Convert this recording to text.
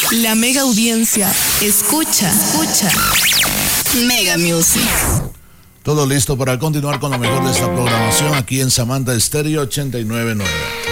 La mega audiencia escucha Mega Music. Todo listo para continuar con lo mejor de esta programación aquí en Samantha Estéreo 89.9.